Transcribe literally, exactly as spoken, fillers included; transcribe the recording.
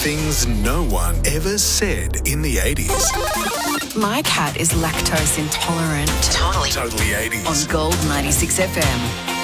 Things no one ever said in the eighties. My cat is lactose intolerant. Totally. Totally eighties. On Gold ninety-six F M.